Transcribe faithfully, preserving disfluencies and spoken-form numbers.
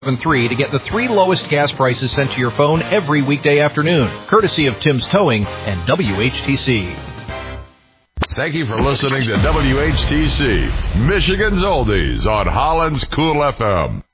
three to get the three lowest gas prices sent to your phone every weekday afternoon, courtesy of Tim's Towing and W H T C. Thank you for listening to W H T C, Michigan's Oldies on Holland's Cool F M.